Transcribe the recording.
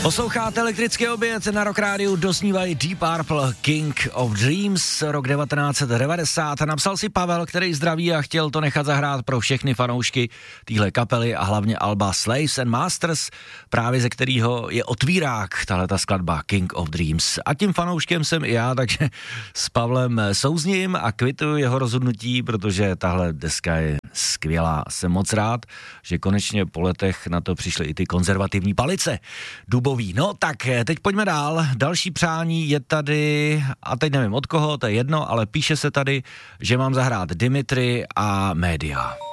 Posloucháte Elektrický oběd, na Rock Rádiu dosnívají Deep Purple, King of Dreams, rok 1990. Napsal si Pavel, který zdraví a chtěl to nechat zahrát pro všechny fanoušky téhle kapely a hlavně alba Slaves and Masters, právě ze kterého je otvírák tahleta skladba King of Dreams. A tím fanouškem jsem i já, takže s Pavlem souzním a kvituju jeho rozhodnutí, protože tahle deska je skvělá. Jsem moc rád, že konečně po letech na to přišly i ty konzervativní palice dubový. No tak, teď pojďme dál. Další přání je tady, a teď nevím od koho, to je jedno, ale píše se tady, že mám zahrát Dimitri a Média.